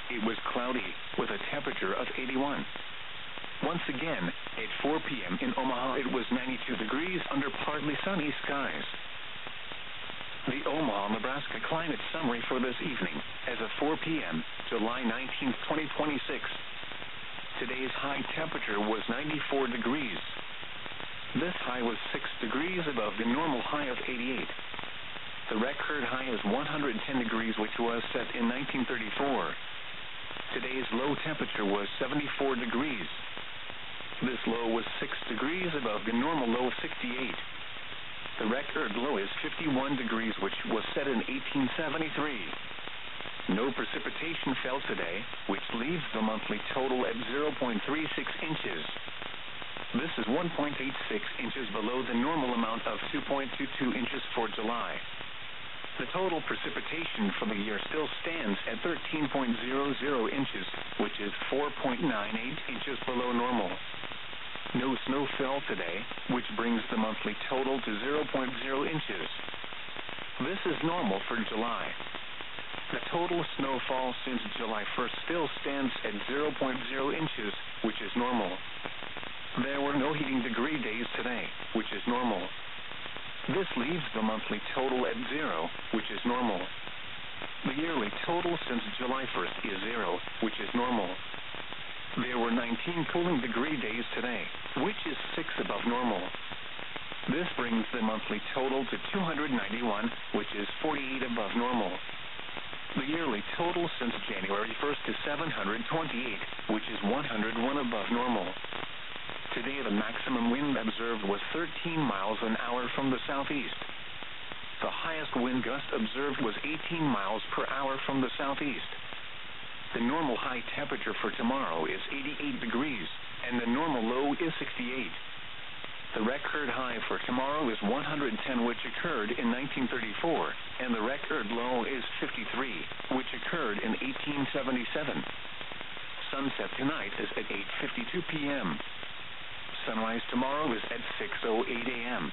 it was cloudy, with a temperature of 81. Once again, at 4 p.m. in Omaha, it was 92 degrees under partly sunny skies. The Omaha, Nebraska climate summary for this evening, as of 4 p.m., July 19, 2026. Today's high temperature was 94 degrees. This high was 6 degrees above the normal high of 88. The record high is 110 degrees, which was set in 1934. Today's low temperature was 74 degrees. This low was 6 degrees above the normal low of 68. The record low is 51 degrees, which was set in 1873. No precipitation fell today, which leaves the monthly total at 0.36 inches. This is 1.86 inches below the normal amount of 2.22 inches for July. The total precipitation for the year still stands at 13.00 inches, which is 4.98 inches below normal. No snow fell today, which brings the monthly total to 0.0 inches. This is normal for July. The total snowfall since July 1st still stands at 0.0 inches, which is normal. There were no heating degree days today, which is normal. This leaves the monthly total at 0, which is normal. The yearly total since July 1st is 0, which is normal. There were 19 cooling degree days today, which is 6 above normal. This brings the monthly total to 291, which is 48 above normal. The yearly total since January 1st is 728, which is 101 above normal. Today the maximum wind observed was 13 miles an hour from the southeast. The highest wind gust observed was 18 miles per hour from the southeast. The normal high temperature for tomorrow is 88 degrees, and the normal low is 68. The record high for tomorrow is 110, which occurred in 1934, and the record low is 53, which occurred in 1877. Sunset tonight is at 8:52 p.m. Sunrise tomorrow is at 6:08 a.m.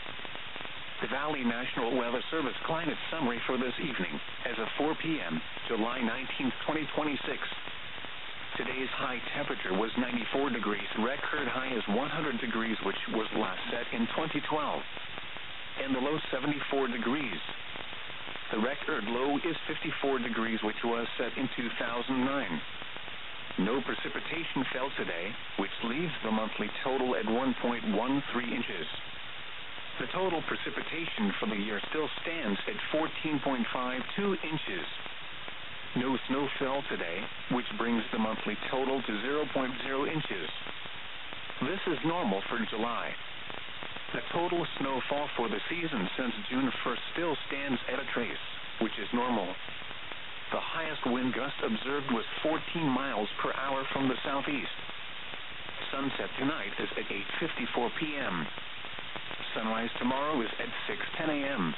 The Valley National Weather Service climate summary for this evening, as of 4 p.m., July 19, 2026. Today's high temperature was 94 degrees. Record high is 100 degrees, which was last set in 2012. And the low 74 degrees. The record low is 54 degrees, which was set in 2009. No precipitation fell today, which leaves the monthly total at 1.13 inches. The total precipitation for the year still stands at 14.52 inches. No snow fell today, which brings the monthly total to 0.0 inches. This is normal for July. The total snowfall for the season since June 1st still stands at a trace, which is normal. The highest wind gust observed was 14 miles per hour from the southeast. Sunset tonight is at 8:54 p.m. Sunrise tomorrow is at 6:10 a.m.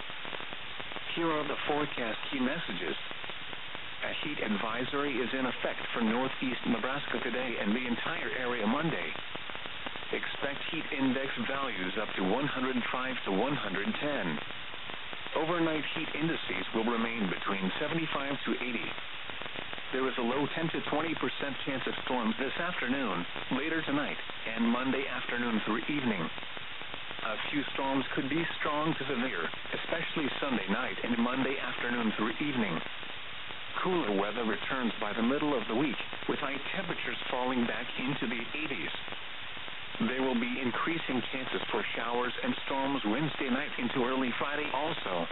Here are the forecast key messages. A heat advisory is in effect for northeast Nebraska today and the entire area Monday. Expect heat index values up to 105 to 110. Overnight heat indices will remain between 75 to 80. There is a low 10 to 20% chance of storms this afternoon, later tonight, and Monday afternoon through evening. A few storms could be strong to severe, especially Sunday night and Monday afternoon through evening. Cooler weather returns by the middle of the week, with high temperatures falling back into the 80s. There will be increasing chances for showers and storms Wednesday night into early Friday also.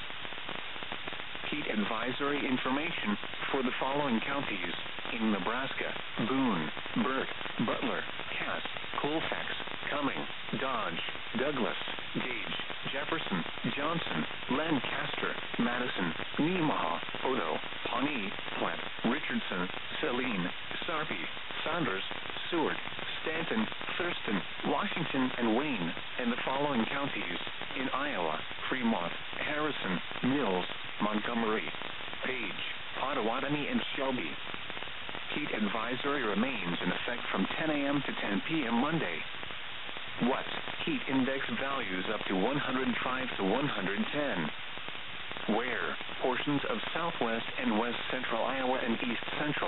Heat advisory information for the following counties in Nebraska: Boone, Burke, Butler, Cass, Colfax, Cumming, Dodge, Douglas, Gage, Jefferson, Johnson, Lancaster, Madison, Nemaha, Odo, Pawnee, Platte, Richardson, Saline, Sarpy, Saunders, Seward, Stanton, Thurston, Washington, and Wayne, and the following counties in Iowa: Fremont, Harrison, Mills, Montgomery, Page, Potawatomi, and Shelby. Heat advisory remains in effect from 10 a.m. to 10 p.m. Monday. What? Heat index values up to 105 to 110. Where? Portions of southwest and west central Iowa and east central